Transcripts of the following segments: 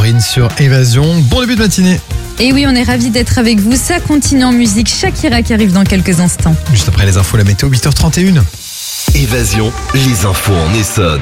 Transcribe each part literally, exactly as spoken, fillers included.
Laurine sur Évasion. Bon début de matinée. Et oui, on est ravis d'être avec vous. Ça continue en musique. Shakira qui arrive dans quelques instants. Juste après les infos, la météo, huit heures trente et une. Évasion, les infos en Essonne.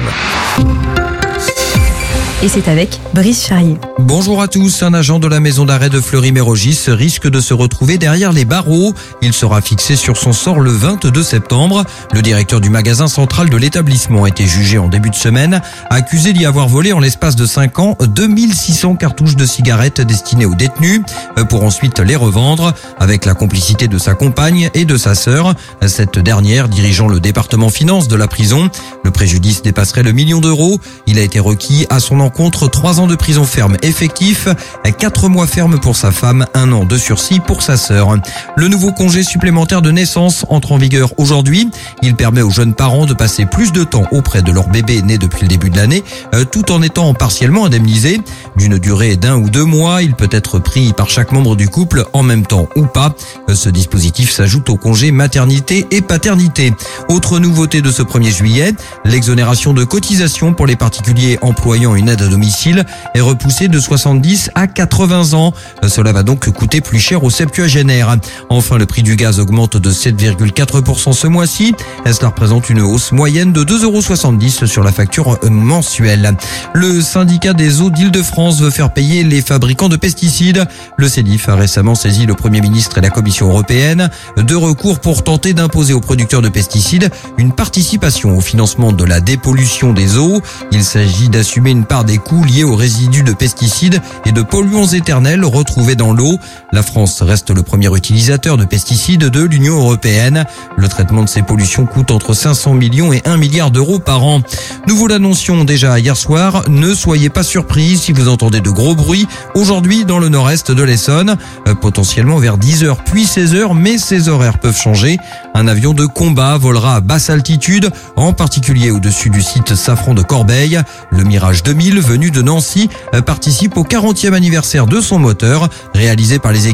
Et c'est avec Brice Charrier. Bonjour à tous. Un agent de la maison d'arrêt de Fleury-Mérogis risque de se retrouver derrière les barreaux. Il sera fixé sur son sort le vingt-deux septembre. Le directeur du magasin central de l'établissement a été jugé en début de semaine, accusé d'y avoir volé en l'espace de cinq ans deux mille six cents cartouches de cigarettes destinées aux détenus pour ensuite les revendre avec la complicité de sa compagne et de sa sœur. Cette dernière dirigeant le département finance de la prison. Le préjudice dépasserait le million d'euros. Il a été requis à son encontre trois ans de prison ferme effectif, quatre mois ferme pour sa femme, un an de sursis pour sa sœur. Le nouveau congé supplémentaire de naissance entre en vigueur aujourd'hui. Il permet aux jeunes parents de passer plus de temps auprès de leur bébé né depuis le début de l'année, tout en étant partiellement indemnisé. D'une durée d'un ou deux mois, il peut être pris par chaque membre du couple en même temps ou pas. Ce dispositif s'ajoute au congé maternité et paternité. Autre nouveauté de ce premier juillet, l'exonération de cotisation pour les particuliers employant une aide à domicile est repoussée de soixante-dix à quatre-vingts ans. Cela va donc coûter plus cher aux septuagénaires. Enfin, le prix du gaz augmente de sept virgule quatre pour cent ce mois-ci. Cela représente une hausse moyenne de deux euros soixante-dix sur la facture mensuelle. Le syndicat des eaux d'Île-de-France veut faire payer les fabricants de pesticides. Le C E D I F a récemment saisi le Premier ministre et la Commission européenne. Deux recours pour tenter d'imposer aux producteurs de pesticides une participation au financement de la dépollution des eaux. Il s'agit d'assumer une part des coûts liés aux résidus de pesticides et de polluants éternels retrouvés dans l'eau. La France reste le premier utilisateur de pesticides de l'Union européenne. Le traitement de ces pollutions coûte entre cinq cents millions et un milliard d'euros par an. Nous vous l'annoncions déjà hier soir, ne soyez pas surpris si vous entendez de gros bruits aujourd'hui dans le nord-est de l'Essonne, euh, potentiellement vers dix heures puis seize heures, mais ces horaires peuvent changer. Un avion de combat volera à basse altitude, en particulier au-dessus du site Safran de Corbeil. Le Mirage deux mille, venu de Nancy, participe au quarantième anniversaire de son moteur, réalisé par les équipes